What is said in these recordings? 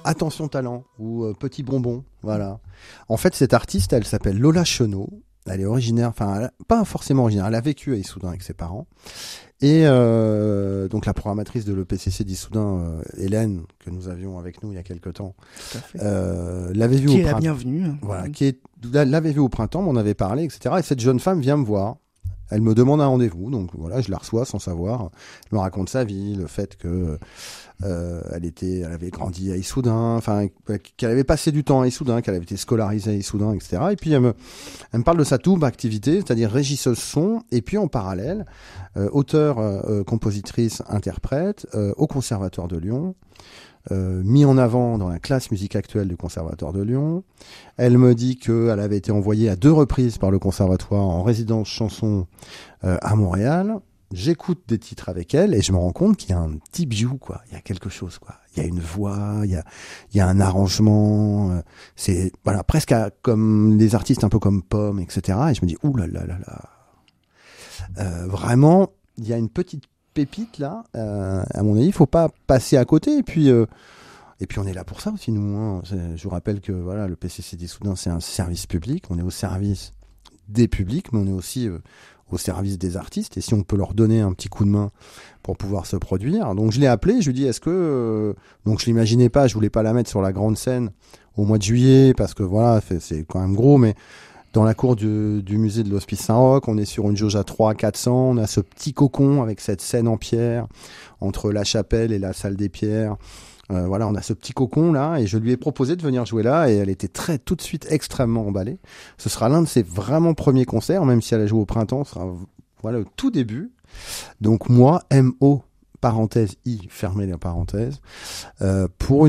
Attention Talent ou Petit Bonbon, voilà. En fait, cette artiste, elle s'appelle Lola Chenot. Elle est originaire, pas forcément originaire, elle a vécu à Issoudun avec ses parents. Et donc la programmatrice de l'EPCC d'Issoudun, Hélène, que nous avions avec nous il y a quelque temps, l'avait vue au printemps. Qui est la bienvenue. Voilà, l'avait vue au printemps, m'en avait parlé, etc. Et cette jeune femme vient me voir. Elle me demande un rendez-vous, donc voilà, je la reçois sans savoir. Elle me raconte sa vie, le fait que elle avait grandi à Issoudun, qu'elle avait passé du temps à Issoudun, qu'elle avait été scolarisée à Issoudun, etc. Et puis elle me parle de sa double activité, c'est-à-dire régisseuse son, et puis en parallèle, auteure, compositrice, interprète au Conservatoire de Lyon. Mis en avant dans la classe musique actuelle du Conservatoire de Lyon. Elle me dit qu'elle avait été envoyée à 2 reprises par le Conservatoire en résidence chanson à Montréal. J'écoute des titres avec elle et je me rends compte qu'il y a un petit bijou, quoi. Il y a quelque chose, quoi. Il y a une voix, il y a un arrangement. C'est presque comme des artistes un peu comme Pomme, etc. Et je me dis ouh là là là là. Vraiment, il y a une petite pépite là, à mon avis, il faut pas passer à côté. Et puis on est là pour ça aussi, nous. Hein. Je vous rappelle que voilà, le PCC d'Issoudun, c'est un service public. On est au service des publics, mais on est aussi au service des artistes. Et si on peut leur donner un petit coup de main pour pouvoir se produire. Donc je l'ai appelé, je lui ai dit est-ce que donc je l'imaginais pas, je voulais pas la mettre sur la grande scène au mois de juillet parce que voilà, c'est quand même gros, mais dans la cour du musée de l'Hospice Saint-Roch, on est sur une jauge à 300-400. On a ce petit cocon avec cette scène en pierre entre la chapelle et la salle des pierres. Voilà, on a ce petit cocon là et je lui ai proposé de venir jouer là et elle était tout de suite extrêmement emballée. Ce sera l'un de ses vraiment premiers concerts, même si elle a joué au printemps, ce sera voilà au tout début. Donc moi, M.O. parenthèse I, fermez la parenthèse, pour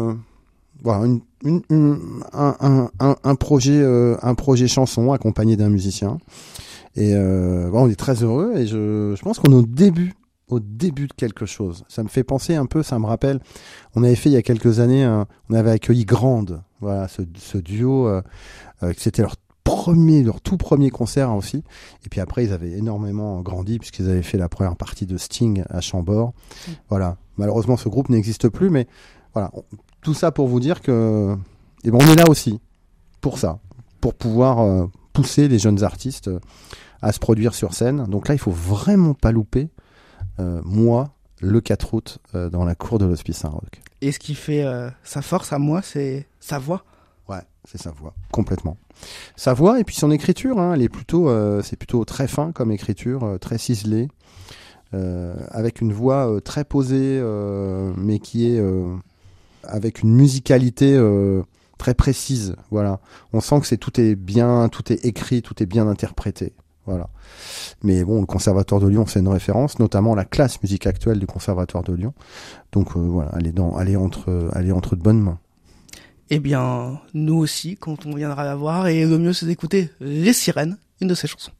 un projet chanson accompagné d'un musicien et on est très heureux et je pense qu'on est au début de quelque chose. Ça me fait penser un peu, ça me rappelle, on avait fait il y a quelques années, on avait accueilli Grande, voilà, ce duo, c'était leur tout premier concert aussi. Et puis après, ils avaient énormément grandi puisqu'ils avaient fait la première partie de Sting à Chambord. Voilà. Malheureusement, ce groupe n'existe plus, mais voilà. Tout ça pour vous dire que, on est là aussi pour ça, pour pouvoir pousser les jeunes artistes à se produire sur scène. Donc là, il faut vraiment pas louper. Moi, le 4 août, dans la cour de l'Hospice Saint-Roch. Et ce qui fait sa force à moi, c'est sa voix. Ouais, c'est sa voix, complètement. Sa voix et puis son écriture, hein, elle est c'est plutôt très fin comme écriture, très ciselée, avec une voix très posée, mais qui est avec une musicalité très précise. Voilà, on sent que tout est bien, tout est écrit, tout est bien interprété. Voilà. Mais bon, le Conservatoire de Lyon, c'est une référence, notamment la classe musique actuelle du Conservatoire de Lyon. Donc voilà, elle est entre de bonnes mains. Eh bien, nous aussi, quand on viendra la voir, et le mieux c'est d'écouter Les Sirènes, une de ses chansons.